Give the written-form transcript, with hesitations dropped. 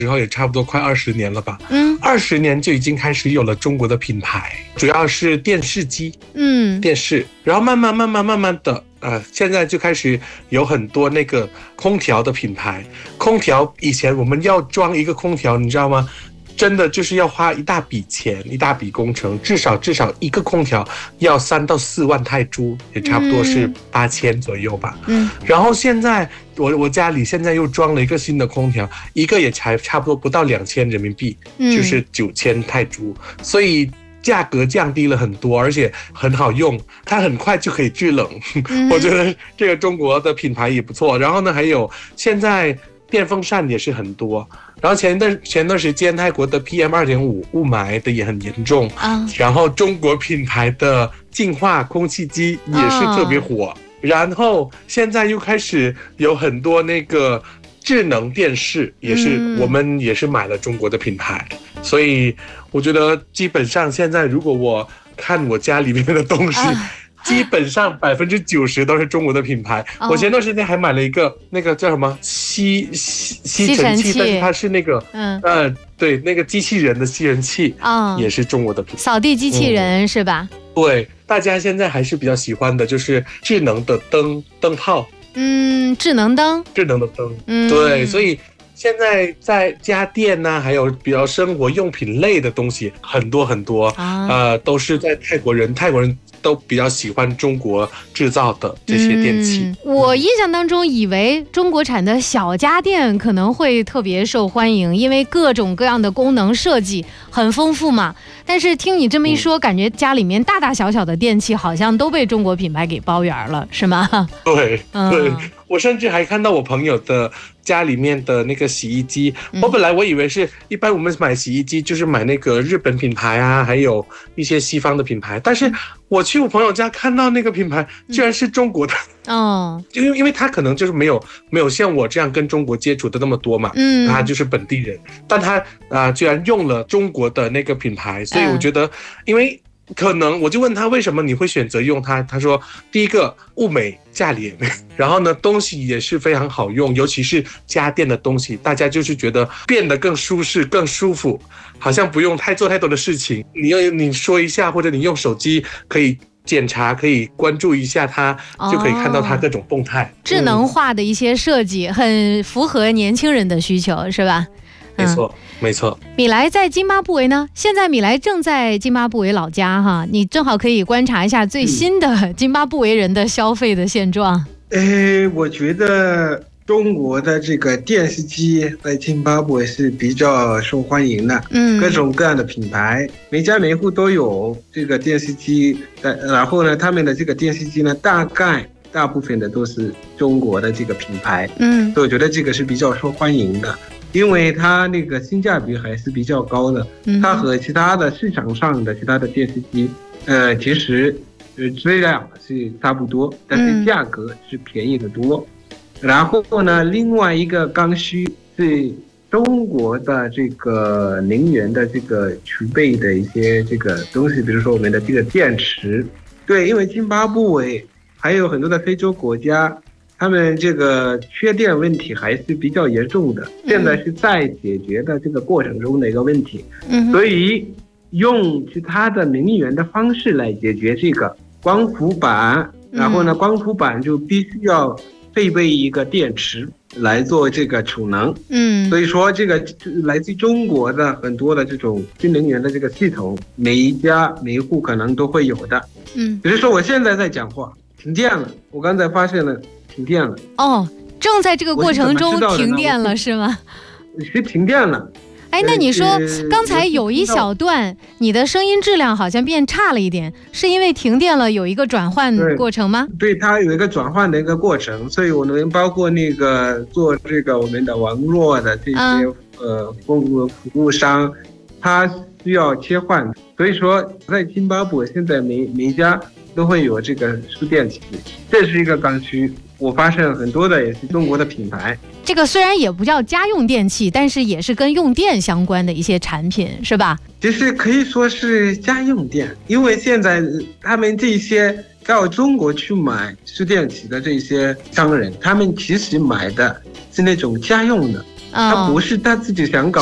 之后也差不多快20年了吧，20年就已经开始有了中国的品牌，主要是电视机，电视，然后慢慢的，现在就开始有很多那个空调的品牌。空调以前我们要装一个空调，你知道吗？真的就是要花一大笔钱，一大笔工程，至少一个空调要3到4万泰铢，也差不多是8000左右吧。然后现在我家里现在又装了一个新的空调，一个也才差不多不到2000人民币，就是9000泰铢，所以价格降低了很多，而且很好用，它很快就可以制冷。我觉得这个中国的品牌也不错。然后呢，还有现在电风扇也是很多。然后前段时间泰国的 PM2.5 雾霾的也很严重，然后中国品牌的净化空气机也是特别火。然后现在又开始有很多那个智能电视，也是我们也是买了中国的品牌。所以我觉得基本上现在如果我看我家里面的东西，基本上90%都是中国的品牌。我前段时间还买了一个那个叫什么吸尘器，但是它是那个对，那个机器人的吸尘器，也是中国的品牌。 扫地机器人是吧？ 对，大家现在还是比较喜欢的就是智能的灯泡。 智能灯。 对，所以现在在家电呢，还有比较生活用品类的东西很多，都是在泰国人都比较喜欢中国制造的这些电器。 我印象当中以为中国产的小家电可能会特别受欢迎，因为各种各样的功能设计很丰富嘛。但是听你这么一说，感觉家里面大大小小的电器好像都被中国品牌给包圆了，是吗？ 对，我甚至还看到我朋友的家里面的那个洗衣机，我本来我以为是一般我们买洗衣机就是买那个日本品牌啊，还有一些西方的品牌，但是我去我朋友家看到那个品牌居然是中国的。因为他可能就是没有像我这样跟中国接触的那么多嘛，他就是本地人，但他居然用了中国的那个品牌，所以我觉得，因为可能我就问他为什么你会选择用它，他说第一个物美价廉，然后呢东西也是非常好用，尤其是家电的东西，大家就是觉得变得更舒适更舒服，好像不用做太多的事情，你说一下，或者你用手机可以检查，可以关注一下它，就可以看到它各种动态。 智能化的一些设计，很符合年轻人的需求，是吧？ 没错。 米莱在津巴布韦呢，现在米莱正在津巴布韦老家哈，你正好可以观察一下最新的津巴布韦人的消费的现状。 我觉得中国的这个电视机在津巴布韦是比较受欢迎的，各种各样的品牌，每家每户都有这个电视机，然后呢，他们的这个电视机呢，大部分的都是中国的这个品牌，所以我觉得这个是比较受欢迎的，因为它那个性价比还是比较高的，它和其他的市场上的其他的电视机，其实质量是差不多，但是价格是便宜的多。然后呢，另外一个刚需是中国的这个能源的这个储备的一些这个东西，比如说我们的这个电池。对，因为津巴布韦还有很多的非洲国家，他们这个缺电问题还是比较严重的，现在是在解决的这个过程中的一个问题。所以用其他的能源的方式来解决这个光伏板，然后呢，光伏板就必须要配备一个电池来做这个储能。所以说这个来自中国的很多的这种新能源的这个系统，每一家每一户可能都会有的。比如说我现在在讲话停电了，我刚才发现了停电了。 正在这个过程中停电了是吗？ 是停电了。 那你说刚才有一小段你的声音质量好像变差了一点，是因为停电了有一个转换过程吗？ 对，它有一个转换的一个过程，所以我们包括那个做这个我们的网络的这些服务商，它需要切换。所以说在津巴布韦现在每家都会有这个输电器，这是一个刚需。我发现很多的也是中国的品牌。 这个虽然也不叫家用电器，但是也是跟用电相关的一些产品，是吧？ 其实可以说是家用电，因为现在他们这些到中国去买输电器的这些商人，他们其实买的是那种家用的， 他不是他自己想搞